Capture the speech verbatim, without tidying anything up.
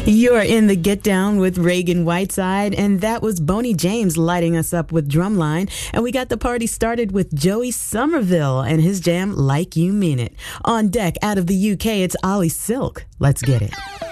You're in the Get Down with Reagan Whiteside, and that was Boney James lighting us up with Drumline. And we got the party started with Joey Somerville and his jam, Like You Mean It. On deck, out of the U K, it's Ollie Silk. Let's get it.